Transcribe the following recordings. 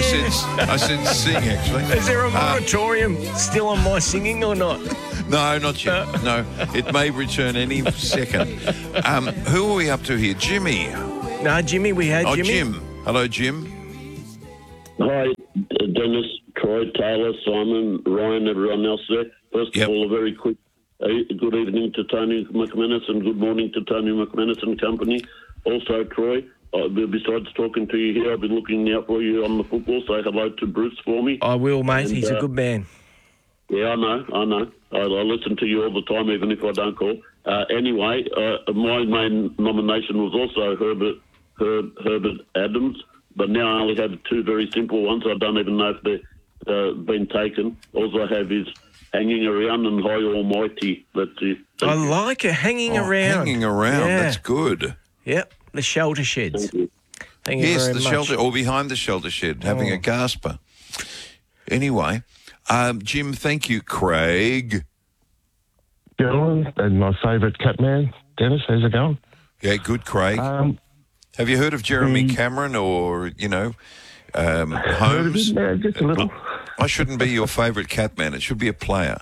I said sing, actually. Is there a moratorium still on my singing or not? No, not yet. No, it may return any second. Who are we up to here? Jimmy. No, Jimmy, we had Jimmy. Jim. Hello, Jim. Hi, Dennis, Troy, Taylor, Simon, Ryan, everyone else there. First of all, a very quick good evening to Tony McManus and good morning to Tony McManus and company. Also, Troy, besides talking to you here, I've been looking out for you on the football. Say hello to Bruce for me. I will, mate. He's a good man. Yeah, I know. I listen to you all the time, even if I don't call. Anyway, my main nomination was also Herbert Adams, but now I only have two very simple ones. I don't even know if they've been taken. All I have is Hanging Around and High Almighty. That's it. I like it, Hanging Around. Hanging Around, Yeah. that's good. Yep, the shelter sheds. Thank you. Thank you Yes, very the much. shelter, or behind the shelter shed, having a gasper. Anyway, Jim, thank you. Craig. Gentlemen, and my favourite cat man, Dennis, how's it going? Yeah, good, Craig. Have you heard of Jeremy Cameron or, Holmes? Yeah, just a little. I shouldn't be your favourite cat man. It should be a player.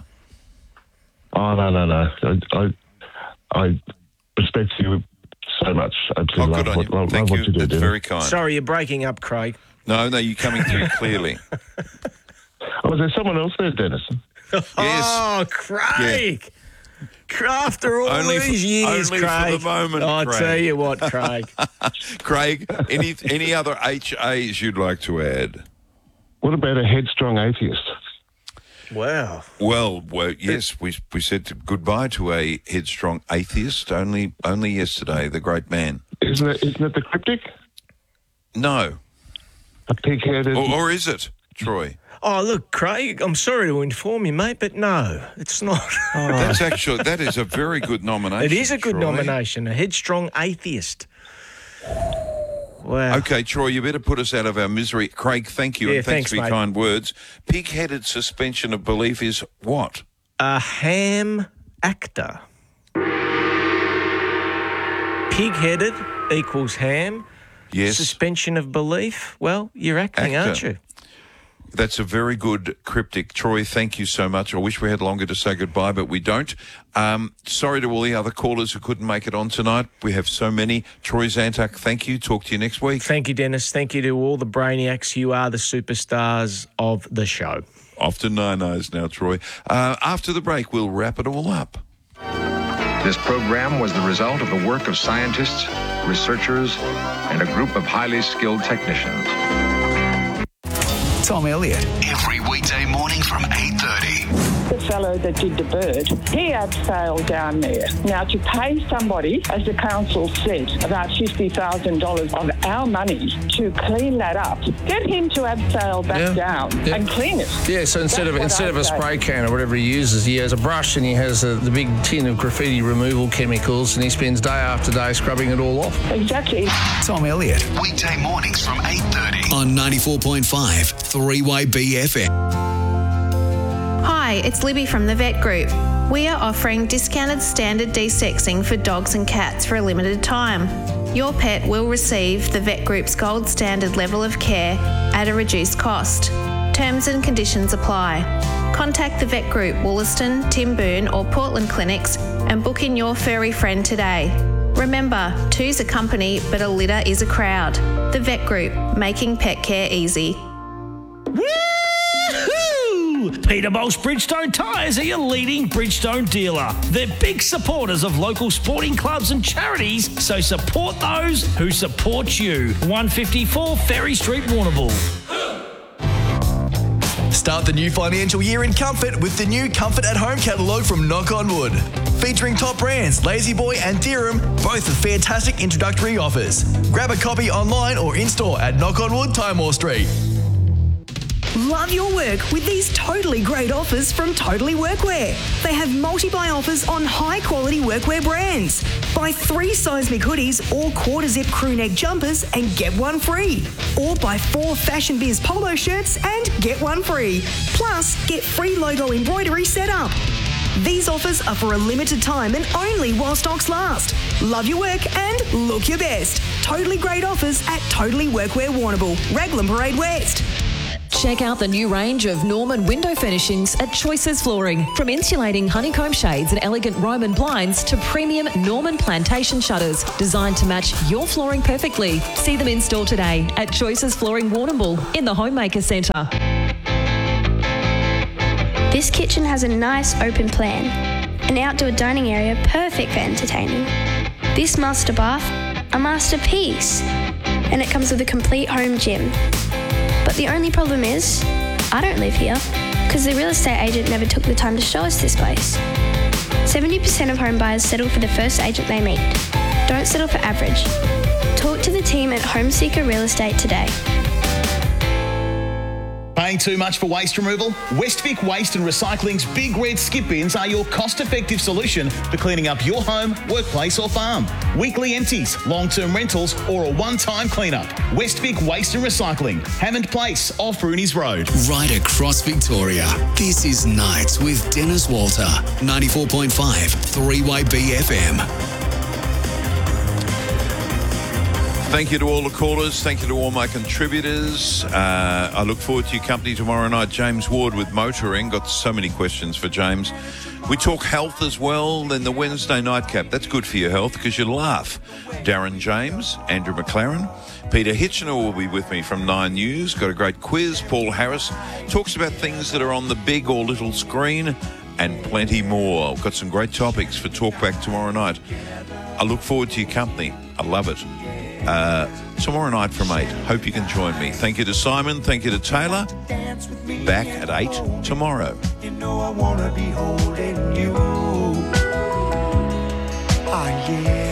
Oh, no. I respect you so much. Absolutely Good on you. love Thank what you. you do, That's Dennis. very kind. Sorry, you're breaking up, Craig. No, you're coming through clearly. Oh, is there someone else there, Dennis? Yes. Oh, Craig. After all these years, only Craig. for the moment, I'll Craig. tell you what, Craig. Craig, any other HAs you'd like to add? What about a headstrong atheist? Wow. Well, yes, we said goodbye to a headstrong atheist only yesterday, the great man. Isn't it the cryptic? No. A pig-headed... Or is it, Troy? Oh, look, Craig, I'm sorry to inform you, mate, but no, it's not. That is a very good nomination. It is a good Troy. nomination, a headstrong atheist. Wow. Okay, Troy, you better put us out of our misery. Craig, thank you, Yeah, and thanks for your mate. kind words. Pig-headed suspension of belief is what? A ham actor. Pig-headed equals ham. Yes. Suspension of belief. Well, you're acting, Actor. aren't you? That's a very good cryptic. Troy, thank you so much. I wish we had longer to say goodbye, but we don't. Sorry to all the other callers who couldn't make it on tonight. We have so many. Troy Zantuck, thank you. Talk to you next week. Thank you, Dennis. Thank you to all the brainiacs. You are the superstars of the show. Off to 9-0s now, Troy. After the break, we'll wrap it all up. This program was the result of the work of scientists, researchers, and a group of highly skilled technicians. Tom Elliott. Every weekday morning from 8:30. The fellow that did the bird, he abseiled down there. Now, to pay somebody, as the council said, about $50,000 of our money to clean that up, get him to abseil back down and clean it. Yeah, so instead of a spray can or whatever he uses, he has a brush and he has the big tin of graffiti removal chemicals and he spends day after day scrubbing it all off. Exactly. Tom Elliott. Weekday mornings from 8:30 on 94.5 3YB FM. Hi, it's Libby from the Vet Group. We are offering discounted standard desexing for dogs and cats for a limited time. Your pet will receive the Vet Group's gold standard level of care at a reduced cost. Terms and conditions apply. Contact the Vet Group, Wollaston, Timboon or Portland clinics and book in your furry friend today. Remember, two's a company, but a litter is a crowd. The Vet Group, making pet care easy. Peterbolt's Bridgestone Tyres are your leading Bridgestone dealer. They're big supporters of local sporting clubs and charities, so support those who support you. 154 Ferry Street, Warrnambool. Start the new financial year in comfort with the new Comfort at Home catalogue from Knock on Wood. Featuring top brands Lazy Boy and Theorem, both with fantastic introductory offers. Grab a copy online or in-store at Knock on Wood, Timor Street. Love your work with these totally great offers from Totally Workwear. They have multi-buy offers on high-quality workwear brands. Buy 3 seismic hoodies or quarter-zip crew neck jumpers and get one free. Or buy 4 Fashion Biz polo shirts and get one free. Plus, get free logo embroidery set up. These offers are for a limited time and only while stocks last. Love your work and look your best. Totally great offers at Totally Workwear Warrnambool, Raglan Parade West. Check out the new range of Norman window furnishings at Choices Flooring. From insulating honeycomb shades and elegant Roman blinds to premium Norman plantation shutters designed to match your flooring perfectly. See them in store today at Choices Flooring Warrnambool in the Homemaker Centre. This kitchen has a nice open plan. An outdoor dining area perfect for entertaining. This master bath, a masterpiece. And it comes with a complete home gym. But the only problem is, I don't live here because the real estate agent never took the time to show us this place. 70% of home buyers settle for the first agent they meet. Don't settle for average. Talk to the team at Home Seeker Real Estate today. Paying too much for waste removal? Westvic Waste and Recycling's Big Red Skip Bins are your cost-effective solution for cleaning up your home, workplace or farm. Weekly empties, long-term rentals or a one-time cleanup. Westvic Waste and Recycling, Hammond Place off Rooney's Road. Right across Victoria, this is Nights with Dennis Walter, 94.5 3way BFM. Thank you to all the callers. Thank you to all my contributors. I look forward to your company tomorrow night. James Ward with Motoring. Got so many questions for James. We talk health as well. Then the Wednesday nightcap. That's good for your health because you laugh. Darren James, Andrew McLaren. Peter Hitchener will be with me from 9 News. Got a great quiz. Paul Harris talks about things that are on the big or little screen and plenty more. I've got some great topics for Talkback tomorrow night. I look forward to your company. I love it. Tomorrow night from 8. Hope you can join me. Thank you to Simon. Thank you to Taylor. Back at 8 tomorrow. You know I wanna be holding you. Oh, yeah.